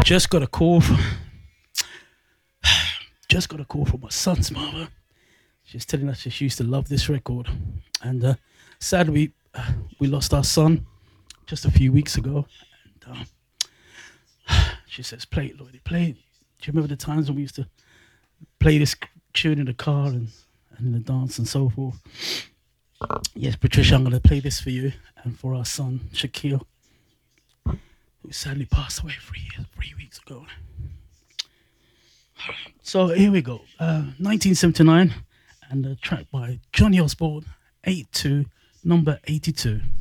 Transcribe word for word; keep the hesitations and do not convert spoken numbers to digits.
Just got a call from just got a call from my son's mother. She's telling us that she used to love this record, and uh, sadly, uh, we lost our son just a few weeks ago. And uh, she says, "Play it, Lloydie, play it." Do you remember the times when we used to play this tune in the car and, and in the dance and so forth? Yes, Patricia, I'm going to play this for you and for our son, Shaquille, who sadly passed away three years, three weeks ago. So here we go. Uh, nineteen seventy-nine, and a track by Johnny Osborne, eight two, number eighty-two.